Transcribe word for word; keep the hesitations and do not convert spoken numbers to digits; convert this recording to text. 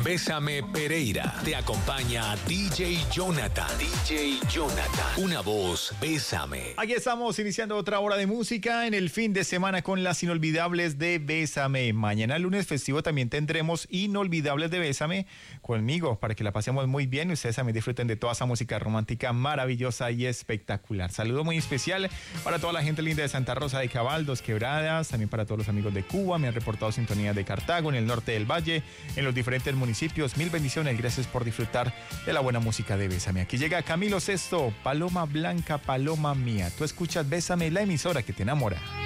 Bésame Pereira. Te acompaña D J Jonathan. D J Jonathan. Una voz, Bésame. Aquí estamos iniciando otra hora de música en el fin de semana con las inolvidables de Bésame. Mañana lunes festivo también tendremos inolvidables de Bésame conmigo para que la pasemos muy bien y ustedes también disfruten de toda esa música romántica maravillosa y espectacular. Saludo muy especial para toda la gente linda de Santa Rosa de Cabal, Dos Quebradas, también para todos los amigos de Cuba. Me han reportado sintonía de Cartago, en el norte del valle, en los diferentes municipios. Mil bendiciones, gracias por disfrutar de la buena música de Bésame. Aquí llega Camilo Sesto, Paloma Blanca, Paloma Mía. Tú escuchas Bésame, la emisora que te enamora.